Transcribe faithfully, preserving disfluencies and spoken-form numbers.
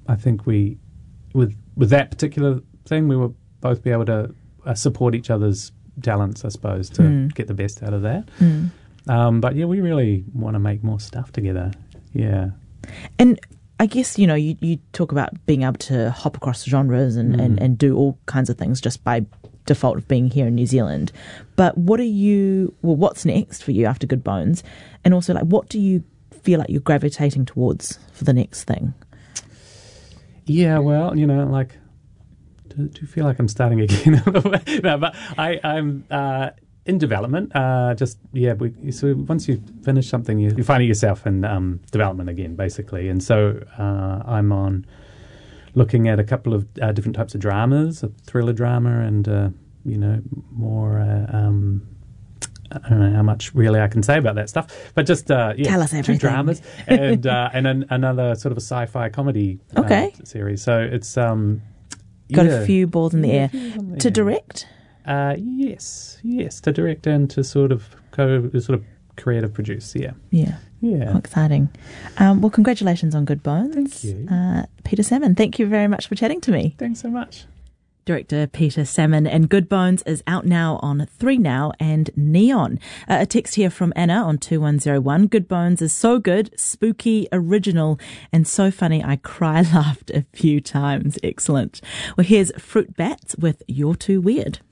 I think we, with with that particular thing, we will both be able to uh, support each other's talents, I suppose, to Mm. get the best out of that. Mm. Um, but yeah, we really want to make more stuff together. Yeah. And I guess, you know, you, you talk about being able to hop across genres and, Mm. and, and do all kinds of things just by default of being here in New Zealand. But what are you, well, what's next for you after Good Bones? And also, like, what do you feel like you're gravitating towards for the next thing? Yeah, well, you know, like, do, do you feel like I'm starting again? No, but I, I'm uh, in development. Uh, just, yeah, we, so once you finish something, you, you're finding yourself in um, development again, basically. And so uh, I'm on looking at a couple of uh, different types of dramas, a thriller drama and, uh, you know, more... Uh, um, I don't know how much really I can say about that stuff, but just uh, yeah, Tell us two everything. dramas and uh, and an, another sort of a sci-fi comedy uh, Okay. series. So it's um, Got yeah. a few balls in the Yeah, air. a few balls in the To air. direct? Uh, yes, yes, to direct and to sort of co sort of creative produce. Yeah, Yeah. yeah. How exciting. Um, well, congratulations on Good Bones. Thank you. Uh, Peter Salmon, thank you very much for chatting to me. Thanks so much. Director Peter Salmon, and Good Bones is out now on three Now and Neon. Uh, a text here from Anna on two one zero one. Good Bones is so good, spooky, original, and so funny I cry laughed a few times. Excellent. Well, here's Fruit Bats with You're Too Weird.